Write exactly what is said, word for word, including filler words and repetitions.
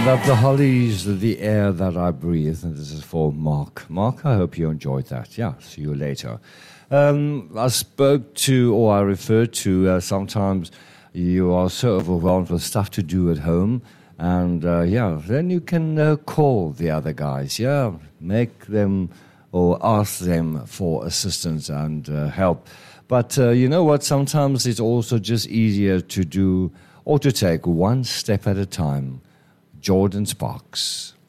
Love the Hollies, the air that I breathe, and this is for Mark. Mark, I hope you enjoyed that. Yeah, see you later. Um, I spoke to, or I referred to, uh, sometimes you are so overwhelmed with stuff to do at home, and uh, yeah, then you can uh, call the other guys, yeah, make them or ask them for assistance and uh, help. But uh, you know what, sometimes it's also just easier to do or to take one step at a time. Jordan Sparks.